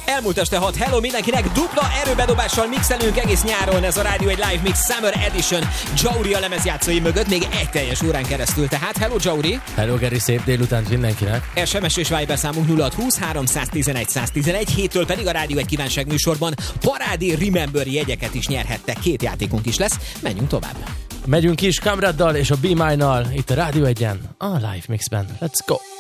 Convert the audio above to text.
Elmúlt este 6, hello mindenkinek, dupla erőbedobással mixelünk egész nyáron, ez a Rádió egy Live Mix Summer Edition Jauri a lemezjátszói mögött, még egy teljes órán keresztül, tehát hello Jauri! Hello Geri, szép délutánt mindenkinek! SMS és Viber számunk 0620 311 111, héttől pedig a Rádió egy kívánság műsorban parádi Remember jegyeket is nyerhettek, 2 játékunk is lesz, menjünk tovább! Megyünk is Kamraddal és a Be Mine-nal, itt a Rádió 1-en, a Live Mixben. Let's go!